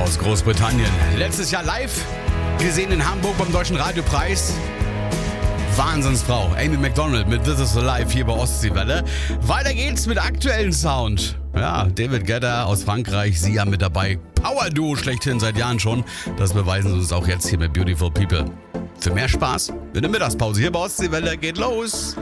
aus Großbritannien. Letztes Jahr live gesehen in Hamburg beim Deutschen Radiopreis. Wahnsinnsfrau, Amy Macdonald mit This Is Alive hier bei Ostseewelle. Weiter geht's mit aktuellen Sound. Ja, David Guetta aus Frankreich, Sia mit dabei. Power-Duo schlechthin seit Jahren schon. Das beweisen sie uns auch jetzt hier mit Beautiful People. Für mehr Spaß in der Mittagspause hier bei Ostseewelle geht los.